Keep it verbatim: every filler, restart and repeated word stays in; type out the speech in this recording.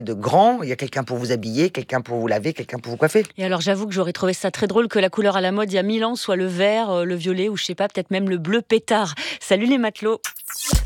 de grand. Il y a quelqu'un pour vous habiller, quelqu'un pour vous laver, quelqu'un pour vous coiffer. Et alors j'avoue que j'aurais trouvé ça très drôle que la couleur à la mode il y a mille ans soit le vert, euh, le violet ou je sais pas, peut-être même le bleu pétard. Salut les matelots.